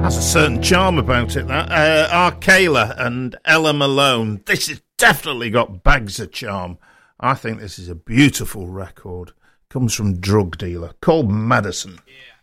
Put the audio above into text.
Has a certain charm about it, that. Arcala and Ella Malone. This has definitely got bags of charm. I think this is a beautiful record. Comes from Drug Dealer, called Madison. Yeah.